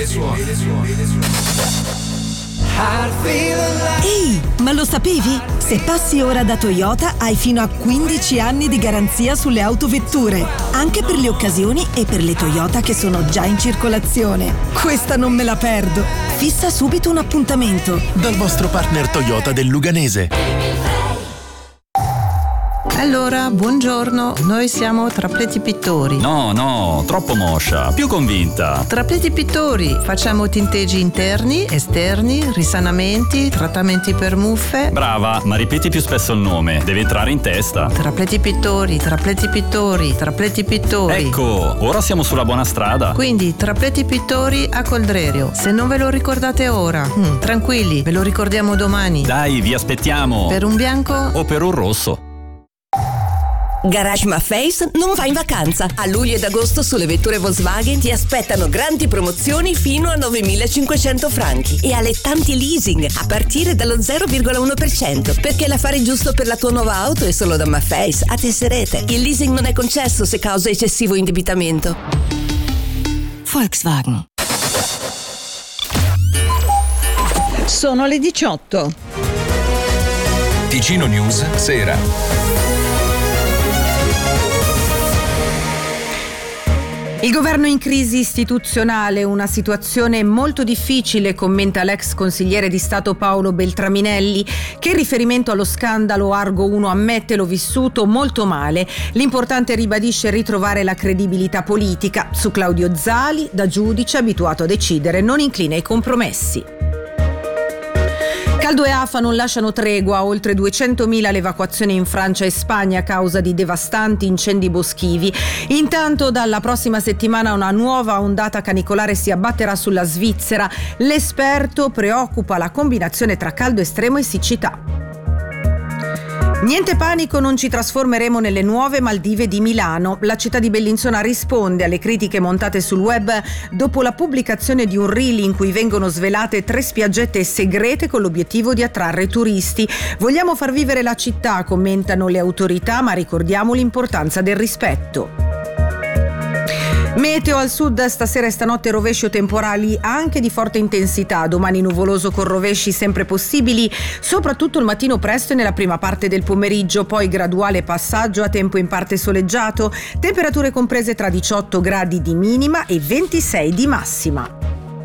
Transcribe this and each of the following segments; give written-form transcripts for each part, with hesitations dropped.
Ehi, ma lo sapevi? Se passi ora da Toyota hai fino a 15 anni di garanzia sulle autovetture, anche per le occasioni e per le Toyota che sono già in circolazione. Questa non me la perdo. Fissa subito un appuntamento dal vostro partner Toyota del Luganese. Allora, buongiorno, noi siamo Trapleti Pittori. No, troppo moscia, più convinta. Trapleti Pittori, facciamo tinteggi interni, esterni, risanamenti, trattamenti per muffe. Brava, ma ripeti più spesso il nome, deve entrare in testa. Trapleti Pittori, Trapleti Pittori, Trapleti Pittori. Ecco, ora siamo sulla buona strada. Quindi, Trapleti Pittori a Coldrerio. Se non ve lo ricordate ora, tranquilli, ve lo ricordiamo domani. Dai, vi aspettiamo. Per un bianco o per un rosso. Garage Maffei non va in vacanza. A luglio ed agosto sulle vetture Volkswagen ti aspettano grandi promozioni fino a 9.500 franchi e alettanti leasing a partire dallo 0,1%, perché l'affare giusto per la tua nuova auto è solo da Maffei a Tesserete. Il leasing non è concesso se causa eccessivo indebitamento. Volkswagen. Sono le 18. Ticino News Sera. Il governo in crisi istituzionale, una situazione molto difficile, commenta l'ex consigliere di Stato Paolo Beltraminelli, che in riferimento allo scandalo Argo 1 ammette l'ho vissuto molto male. L'importante, ribadisce, ritrovare la credibilità politica. Su Claudio Zali, da giudice abituato a decidere, non inclina ai compromessi. Caldo e afa non lasciano tregua, oltre 200.000 l'evacuazione in Francia e Spagna a causa di devastanti incendi boschivi. Intanto dalla prossima settimana una nuova ondata canicolare si abbatterà sulla Svizzera. L'esperto preoccupa la combinazione tra caldo estremo e siccità. Niente panico, non ci trasformeremo nelle nuove Maldive di Milano. La città di Bellinzona risponde alle critiche montate sul web dopo la pubblicazione di un reel in cui vengono svelate 3 spiaggette segrete con l'obiettivo di attrarre turisti. Vogliamo far vivere la città, commentano le autorità, ma ricordiamo l'importanza del rispetto. Meteo al sud, stasera e stanotte rovesci o temporali anche di forte intensità, domani nuvoloso con rovesci sempre possibili, soprattutto il mattino presto e nella prima parte del pomeriggio, poi graduale passaggio a tempo in parte soleggiato, temperature comprese tra 18 gradi di minima e 26 di massima.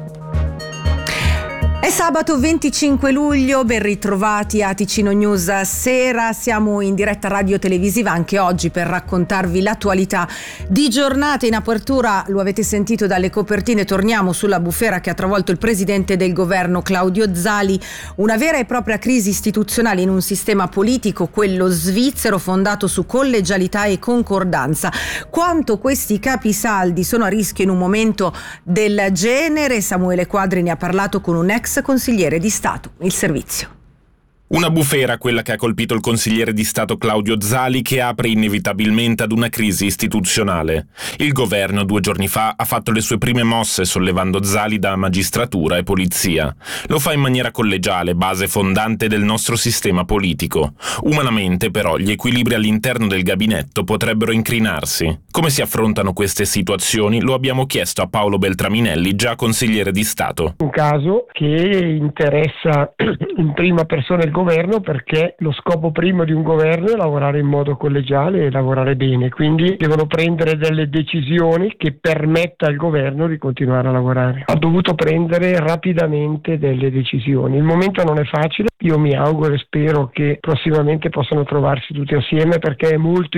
È sabato 25 luglio, ben ritrovati a Ticino News Sera, siamo in diretta radio-televisiva anche oggi per raccontarvi l'attualità di giornata. In apertura, lo avete sentito dalle copertine, torniamo sulla bufera che ha travolto il presidente del governo Claudio Zali, una vera e propria crisi istituzionale in un sistema politico, quello svizzero, fondato su collegialità e concordanza. Quanto questi capisaldi sono a rischio in un momento del genere, Samuele Quadri ne ha parlato con un ex consigliere di Stato. Il servizio. Una bufera quella che ha colpito il consigliere di Stato Claudio Zali, che apre inevitabilmente ad una crisi istituzionale. Il governo 2 giorni fa ha fatto le sue prime mosse sollevando Zali da magistratura e polizia. Lo fa in maniera collegiale, base fondante del nostro sistema politico. Umanamente però gli equilibri all'interno del gabinetto potrebbero incrinarsi. Come si affrontano queste situazioni lo abbiamo chiesto a Paolo Beltraminelli, già consigliere di Stato. Un caso che interessa in prima persona il governo, perché lo scopo primo di un governo è lavorare in modo collegiale e lavorare bene, quindi devono prendere delle decisioni che permetta al governo di continuare a lavorare. Ha dovuto prendere rapidamente delle decisioni. Il momento non è facile, io mi auguro e spero che prossimamente possano trovarsi tutti assieme, perché è molto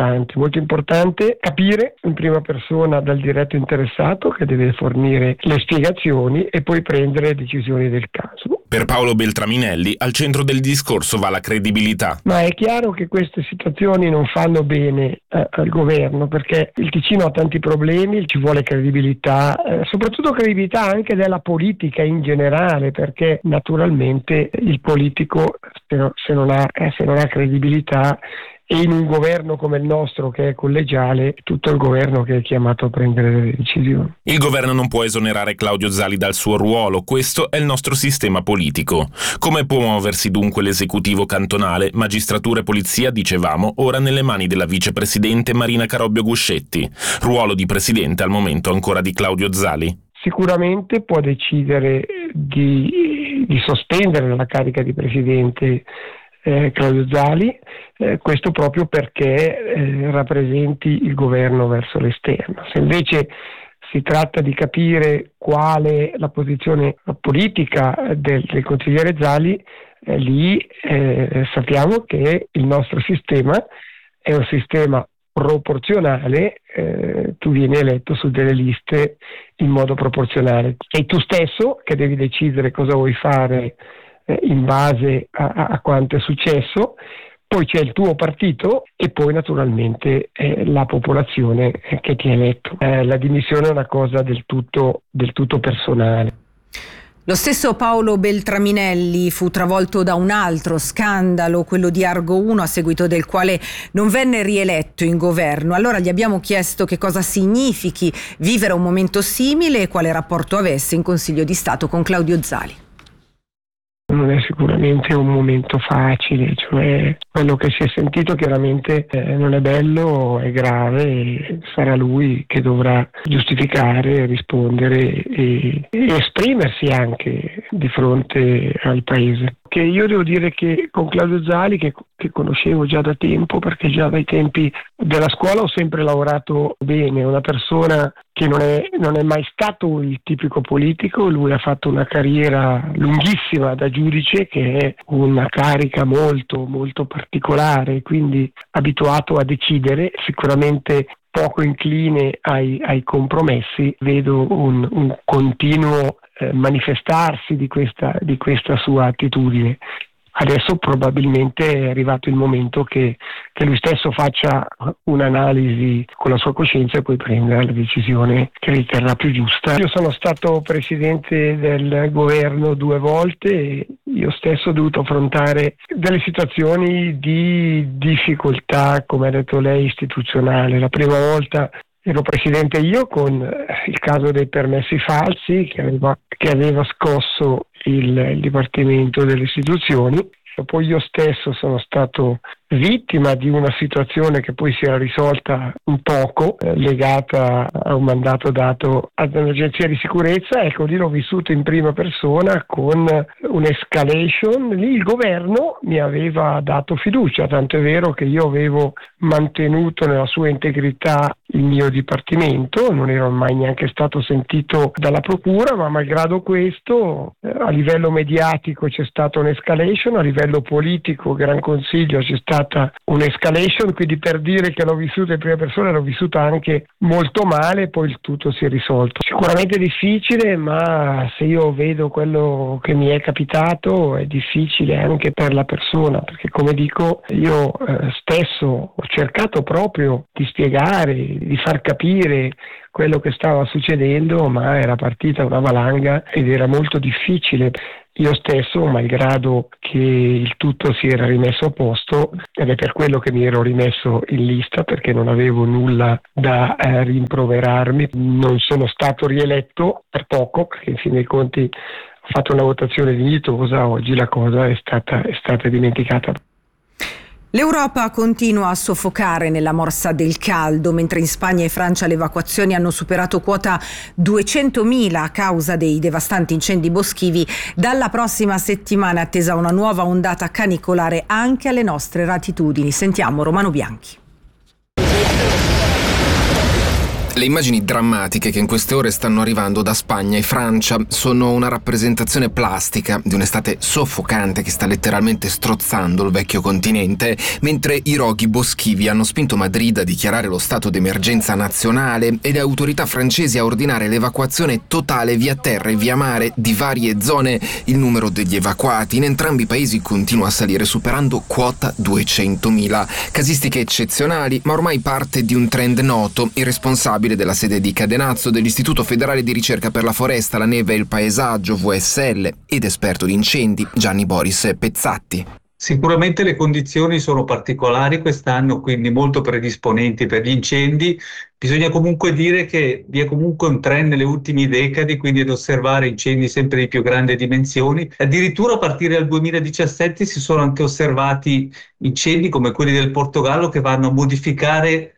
importante capire in prima persona dal diretto interessato, che deve fornire le spiegazioni, e poi prendere decisioni del caso. Per Paolo Beltraminelli al centro del discorso va la credibilità. Ma è chiaro che queste situazioni non fanno bene al governo, perché il Ticino ha tanti problemi, ci vuole credibilità, soprattutto credibilità anche della politica in generale, perché naturalmente il politico se non ha credibilità, e in un governo come il nostro che è collegiale, tutto il governo che è chiamato a prendere delle decisioni. Il governo non può esonerare Claudio Zali dal suo ruolo, questo è il nostro sistema politico. Come può muoversi dunque l'esecutivo cantonale? Magistratura e polizia, dicevamo, ora nelle mani della vicepresidente Marina Carobbio Guscetti. Ruolo di presidente al momento ancora di Claudio Zali. sicuramente può decidere di sospendere la carica di presidente Claudio Zali, questo proprio perché rappresenti il governo verso l'esterno. Se invece si tratta di capire quale la posizione politica del consigliere Zali, lì sappiamo che il nostro sistema è un sistema proporzionale, tu vieni eletto su delle liste in modo proporzionale. Sei tu stesso che devi decidere cosa vuoi fare in base a quanto è successo, poi c'è il tuo partito e poi naturalmente la popolazione che ti ha eletto. La dimissione è una cosa del tutto personale. Lo stesso Paolo Beltraminelli fu travolto da un altro scandalo, quello di Argo 1, a seguito del quale non venne rieletto in governo. Allora gli abbiamo chiesto che cosa significhi vivere un momento simile e quale rapporto avesse in Consiglio di Stato con Claudio Zali. Non è sicuramente un momento facile, cioè quello che si è sentito chiaramente non è bello, è grave, e sarà lui che dovrà giustificare, rispondere e esprimersi anche di fronte al Paese. Che io devo dire che con Claudio Zali, che conoscevo già da tempo, perché già dai tempi della scuola ho sempre lavorato bene, una persona che non è mai stato il tipico politico, lui ha fatto una carriera lunghissima da giudice, che è una carica molto molto particolare, quindi abituato a decidere, sicuramente poco incline ai compromessi. Vedo un continuo manifestarsi di questa sua attitudine. Adesso probabilmente è arrivato il momento che lui stesso faccia un'analisi con la sua coscienza e poi prenda la decisione che riterrà più giusta. Io sono stato presidente del governo 2 volte e io stesso ho dovuto affrontare delle situazioni di difficoltà, come ha detto lei, istituzionale. La prima volta ero presidente io con il caso dei permessi falsi che aveva scosso il Dipartimento delle Istituzioni. Poi io stesso sono stato vittima di una situazione che poi si era risolta un poco, legata a un mandato dato ad un'agenzia di sicurezza. Ecco, lì l'ho vissuto in prima persona con un'escalation. Lì il governo mi aveva dato fiducia, tanto è vero che io avevo mantenuto nella sua integrità il mio dipartimento, non ero mai neanche stato sentito dalla procura, ma malgrado questo a livello mediatico c'è stata un'escalation, a livello politico, Gran Consiglio, c'è stata un'escalation, quindi per dire che l'ho vissuta in prima persona, l'ho vissuta anche molto male, poi il tutto si è risolto. Sicuramente difficile, ma se io vedo quello che mi è capitato è difficile anche per la persona, perché come dico io stesso ho cercato proprio di spiegare, di far capire quello che stava succedendo, ma era partita una valanga ed era molto difficile. Io stesso, malgrado che il tutto si era rimesso a posto, ed è per quello che mi ero rimesso in lista, perché non avevo nulla da rimproverarmi, non sono stato rieletto per poco, perché in fin dei conti ho fatto una votazione dignitosa, oggi la cosa è stata dimenticata. L'Europa continua a soffocare nella morsa del caldo, mentre in Spagna e Francia le evacuazioni hanno superato quota 200.000 a causa dei devastanti incendi boschivi. Dalla prossima settimana è attesa una nuova ondata canicolare anche alle nostre latitudini. Sentiamo Romano Bianchi. Le immagini drammatiche che in queste ore stanno arrivando da Spagna e Francia sono una rappresentazione plastica di un'estate soffocante che sta letteralmente strozzando il vecchio continente, mentre i roghi boschivi hanno spinto Madrid a dichiarare lo stato d'emergenza nazionale e le autorità francesi a ordinare l'evacuazione totale via terra e via mare di varie zone. Il numero degli evacuati in entrambi i paesi continua a salire, superando quota 200.000. Casistiche eccezionali, ma ormai parte di un trend noto. Il responsabile della sede di Cadenazzo dell'Istituto Federale di Ricerca per la Foresta, la Neve e il Paesaggio VSL ed esperto di incendi Gianni Boris Pezzatti. Sicuramente le condizioni sono particolari quest'anno, quindi molto predisponenti per gli incendi. Bisogna comunque dire che vi è comunque un trend nelle ultime decadi, quindi ad osservare incendi sempre di più grandi dimensioni. Addirittura a partire dal 2017 si sono anche osservati incendi come quelli del Portogallo che vanno a modificare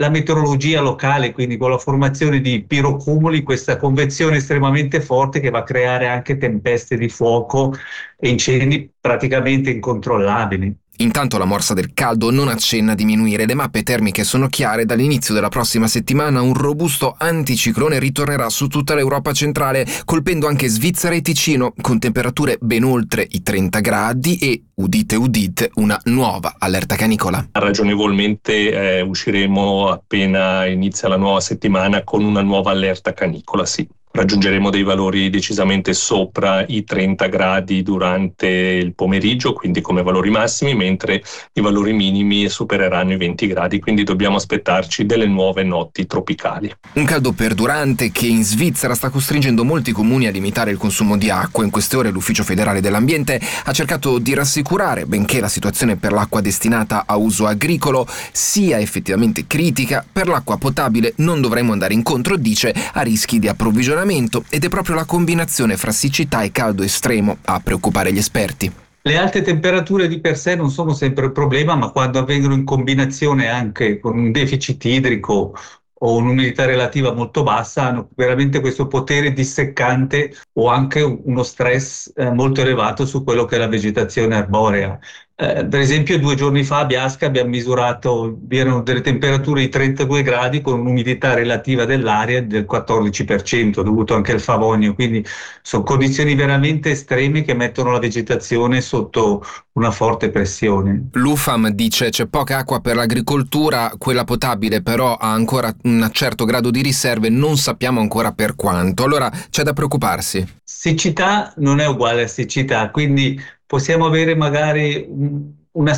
la meteorologia locale, quindi con la formazione di pirocumuli, questa convezione estremamente forte che va a creare anche tempeste di fuoco e incendi praticamente incontrollabili. Intanto la morsa del caldo non accenna a diminuire, le mappe termiche sono chiare, dall'inizio della prossima settimana un robusto anticiclone ritornerà su tutta l'Europa centrale, colpendo anche Svizzera e Ticino, con temperature ben oltre i 30 gradi e, udite udite, una nuova allerta canicola. Ragionevolmente usciremo appena inizia la nuova settimana con una nuova allerta canicola, sì. Raggiungeremo dei valori decisamente sopra i 30 gradi durante il pomeriggio, quindi come valori massimi, mentre i valori minimi supereranno i 20 gradi, quindi dobbiamo aspettarci delle nuove notti tropicali. Un caldo perdurante che in Svizzera sta costringendo molti comuni a limitare il consumo di acqua. In queste ore l'Ufficio federale dell'ambiente ha cercato di rassicurare, benché la situazione per l'acqua destinata a uso agricolo sia effettivamente critica, per l'acqua potabile non dovremo andare incontro, dice, a rischi di approvvigionamento, ed è proprio la combinazione fra siccità e caldo estremo a preoccupare gli esperti. Le alte temperature di per sé non sono sempre un problema, ma quando avvengono in combinazione anche con un deficit idrico o un'umidità relativa molto bassa, hanno veramente questo potere disseccante o anche uno stress molto elevato su quello che è la vegetazione arborea. Per esempio 2 giorni fa a Biasca abbiamo misurato, vi erano delle temperature di 32 gradi con un'umidità relativa dell'aria del 14%, dovuto anche al Favonio, quindi sono condizioni veramente estreme che mettono la vegetazione sotto una forte pressione. L'UFAM dice c'è poca acqua per l'agricoltura, quella potabile però ha ancora un certo grado di riserve, non sappiamo ancora per quanto, allora c'è da preoccuparsi. Siccità non è uguale a siccità, quindi possiamo avere magari una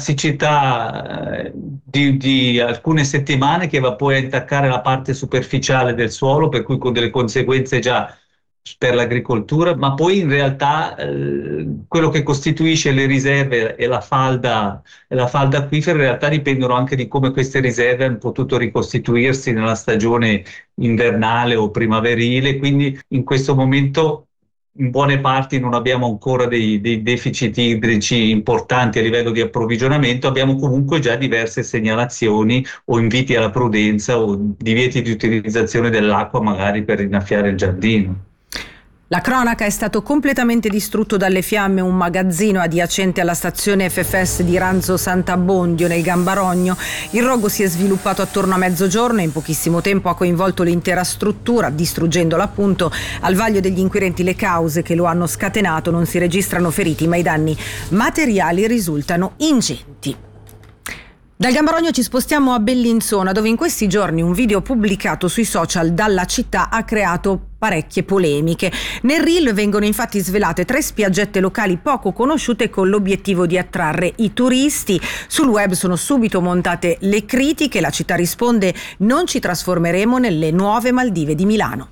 siccità di alcune settimane che va poi a intaccare la parte superficiale del suolo, per cui con delle conseguenze già per l'agricoltura, ma poi in realtà quello che costituisce le riserve e la falda acquifera in realtà dipendono anche di come queste riserve hanno potuto ricostituirsi nella stagione invernale o primaverile, quindi in questo momento in buone parti non abbiamo ancora dei deficit idrici importanti a livello di approvvigionamento, abbiamo comunque già diverse segnalazioni o inviti alla prudenza o divieti di utilizzazione dell'acqua magari per innaffiare il giardino. La cronaca: è stato completamente distrutto dalle fiamme un magazzino adiacente alla stazione FFS di Ranzo Sant'Abbondio nel Gambarogno. Il rogo si è sviluppato attorno a mezzogiorno e in pochissimo tempo ha coinvolto l'intera struttura, distruggendola appunto. Al vaglio degli inquirenti le cause che lo hanno scatenato, non si registrano feriti, ma i danni materiali risultano ingenti. Dal Gambarogno ci spostiamo a Bellinzona, dove in questi giorni un video pubblicato sui social dalla città ha creato parecchie polemiche. Nel reel vengono infatti svelate 3 spiaggette locali poco conosciute con l'obiettivo di attrarre i turisti. Sul web sono subito montate le critiche, la città risponde: non ci trasformeremo nelle nuove Maldive di Milano.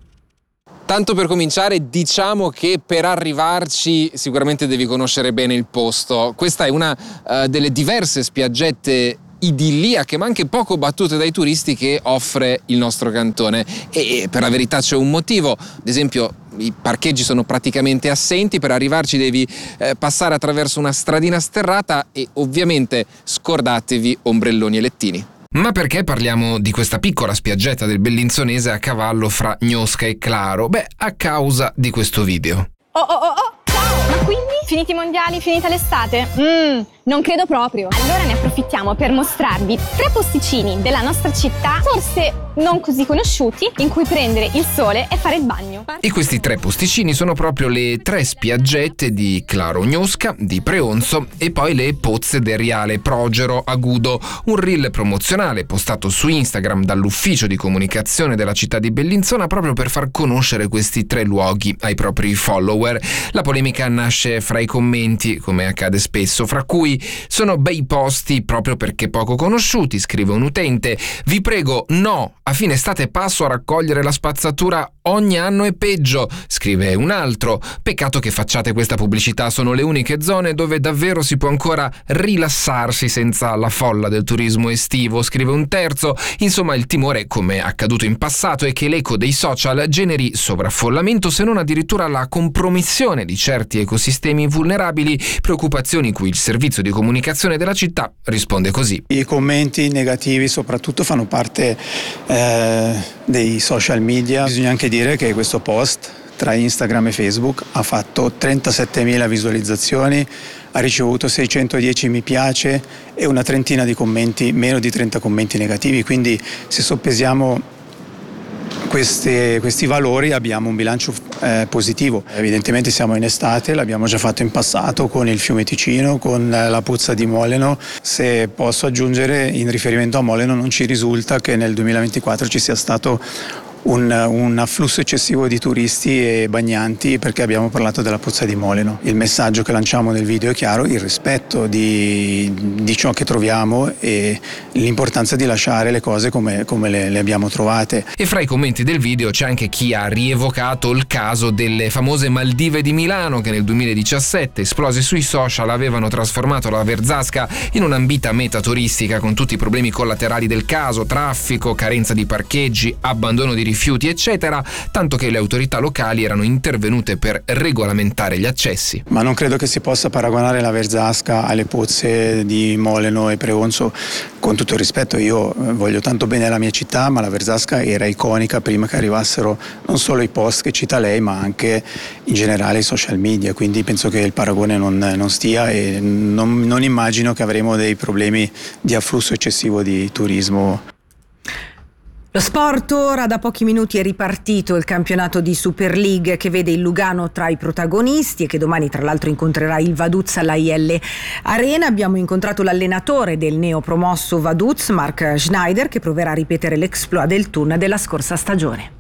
Tanto per cominciare, diciamo che per arrivarci sicuramente devi conoscere bene il posto. Questa è una delle diverse spiaggette idilliache ma anche poco battute dai turisti che offre il nostro cantone, e per la verità c'è un motivo. Ad esempio i parcheggi sono praticamente assenti, per arrivarci devi passare attraverso una stradina sterrata e ovviamente scordatevi ombrelloni e lettini. Ma perché parliamo di questa piccola spiaggetta del Bellinzonese a cavallo fra Gnosca e Claro? Beh, a causa di questo video. Ciao! Ma quindi? Finiti i mondiali, finita l'estate? Non credo proprio. Allora ne approfittiamo per mostrarvi 3 posticini della nostra città, forse non così conosciuti, in cui prendere il sole e fare il bagno. E questi 3 posticini sono proprio le 3 spiaggette di Claro Gnosca, di Preonzo e poi le Pozze del Riale Progero Agudo, un reel promozionale postato su Instagram dall'ufficio di comunicazione della città di Bellinzona proprio per far conoscere questi 3 luoghi ai propri follower. La polemica nasce fra i commenti, come accade spesso, fra cui sono bei posti proprio perché poco conosciuti, scrive un utente. Vi prego, no, a fine estate passo a raccogliere la spazzatura ogni anno è peggio, scrive un altro. Peccato che facciate questa pubblicità, sono le uniche zone dove davvero si può ancora rilassarsi senza la folla del turismo estivo, scrive un terzo. Insomma, il timore, come accaduto in passato, è che l'eco dei social generi sovraffollamento, se non addirittura la compromissione di certi ecosistemi vulnerabili, preoccupazioni cui il servizio di comunicazione della città risponde così. I commenti negativi soprattutto fanno parte dei social media. Bisogna anche dire che questo post tra Instagram e Facebook ha fatto 37.000 visualizzazioni, ha ricevuto 610 mi piace e una trentina di commenti, meno di 30 commenti negativi, quindi se soppesiamo questi valori abbiamo un bilancio positivo. Evidentemente siamo in estate, l'abbiamo già fatto in passato con il fiume Ticino, con la Pozza di Moleno. Se posso aggiungere, in riferimento a Moleno non ci risulta che nel 2024 ci sia stato un afflusso eccessivo di turisti e bagnanti, perché abbiamo parlato della Pozza di Moleno. Il messaggio che lanciamo nel video è chiaro: il rispetto di ciò che troviamo e l'importanza di lasciare le cose come le abbiamo trovate. E fra i commenti del video c'è anche chi ha rievocato il caso delle famose Maldive di Milano, che nel 2017, esplose sui social, avevano trasformato la Verzasca in un'ambita meta turistica, con tutti i problemi collaterali del caso: traffico, carenza di parcheggi, abbandono di rifiuti eccetera, tanto che le autorità locali erano intervenute per regolamentare gli accessi. Ma non credo che si possa paragonare la Verzasca alle pozze di Moleno e Preonzo. Con tutto il rispetto, io voglio tanto bene alla mia città, ma la Verzasca era iconica prima che arrivassero non solo i post che cita lei, ma anche in generale i social media, quindi penso che il paragone non stia, e non immagino che avremo dei problemi di afflusso eccessivo di turismo. Lo sport ora, da pochi minuti è ripartito il campionato di Super League, che vede il Lugano tra i protagonisti e che domani tra l'altro incontrerà il Vaduz all'AIL Arena. Abbiamo incontrato l'allenatore del neopromosso Vaduz, Mark Schneider, che proverà a ripetere l'exploit del Thun della scorsa stagione.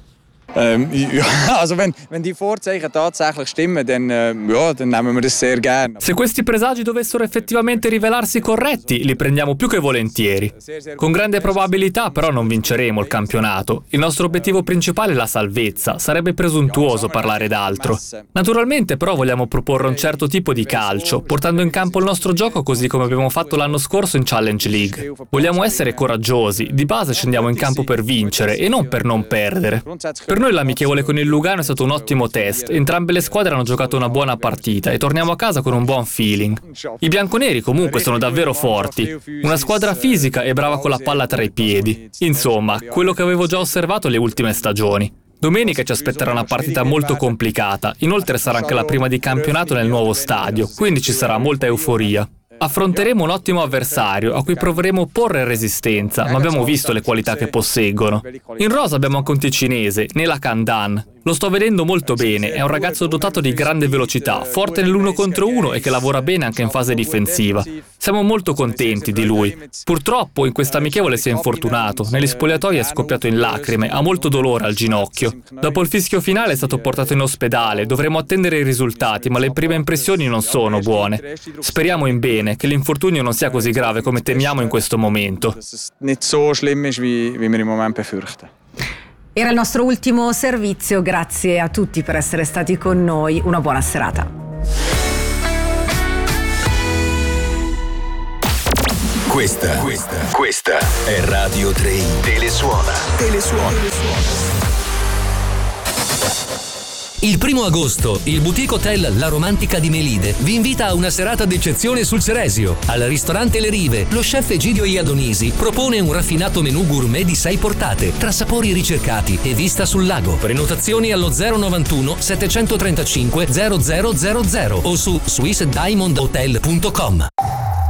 Also wenn die Vorzeichen tatsächlich stimmen, dann nehmen wir das sehr gern. Se questi presagi dovessero effettivamente rivelarsi corretti, li prendiamo più che volentieri. Con grande probabilità però non vinceremo il campionato. Il nostro obiettivo principale è la salvezza, sarebbe presuntuoso parlare d'altro. Naturalmente però vogliamo proporre un certo tipo di calcio, portando in campo il nostro gioco così come abbiamo fatto l'anno scorso in Challenge League. Vogliamo essere coraggiosi, di base scendiamo in campo per vincere e non per non perdere. Per noi l'amichevole con il Lugano è stato un ottimo test, entrambe le squadre hanno giocato una buona partita e torniamo a casa con un buon feeling. I bianconeri comunque sono davvero forti, una squadra fisica e brava con la palla tra i piedi. Insomma, quello che avevo già osservato le ultime stagioni. Domenica ci aspetterà una partita molto complicata, inoltre sarà anche la prima di campionato nel nuovo stadio, quindi ci sarà molta euforia. Affronteremo un ottimo avversario a cui proveremo a porre resistenza, ma abbiamo visto le qualità che posseggono. In rosa abbiamo anche un ticinese, Nela Kandan. Lo sto vedendo molto bene, è un ragazzo dotato di grande velocità, forte nell'1 contro 1 e che lavora bene anche in fase difensiva. Siamo molto contenti di lui. Purtroppo in questa amichevole si è infortunato, negli spogliatoi è scoppiato in lacrime, ha molto dolore al ginocchio. Dopo il fischio finale è stato portato in ospedale, dovremo attendere i risultati, ma le prime impressioni non sono buone. Speriamo in bene, che l'infortunio non sia così grave come temiamo in questo momento. Era il nostro ultimo servizio, grazie a tutti per essere stati con noi, una buona serata. Questa è Radio 3 Telesuona. Il 1° agosto, il boutique hotel La Romantica di Melide vi invita a una serata d'eccezione sul Ceresio. Al ristorante Le Rive, lo chef Egidio Iadonisi propone un raffinato menù gourmet di 6 portate, tra sapori ricercati e vista sul lago. Prenotazioni allo 091 735 0000 o su swissdiamondhotel.com.